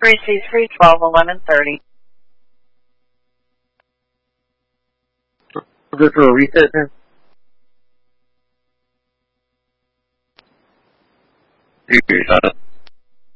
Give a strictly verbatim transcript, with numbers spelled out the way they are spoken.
three C three twelve eleven thirty. Go through a reset then? Here,